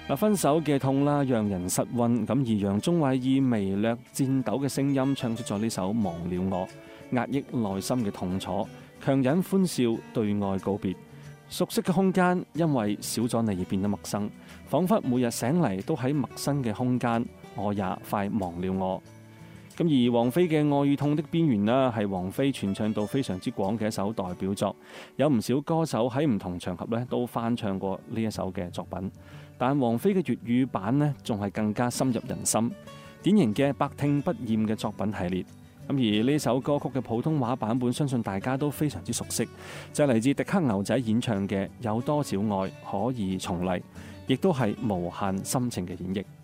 分手嘅痛啦，讓人失溫，咁而楊宗緯以微略顫抖嘅聲音唱出咗呢首《忘了我》，壓抑內心嘅痛楚，強忍歡笑對愛告別。熟悉嘅空間因為少咗你而變得陌生，彷彿每日醒嚟都喺陌生嘅空間，我也快忘了我。咁而王菲嘅《愛與痛的邊緣》啦，係王菲傳唱度非常之廣嘅一首代表作，有唔少歌手喺唔同場合咧都翻唱過呢一首嘅作品。但王菲嘅粵語版呢，仲係更加深入人心，典型嘅百聽不厭嘅作品系列。咁而呢首歌曲嘅普通話版本，相信大家都非常之熟悉，就係嚟自迪克牛仔演唱嘅《有多少愛可以重嚟》，亦都係無限深情嘅演繹。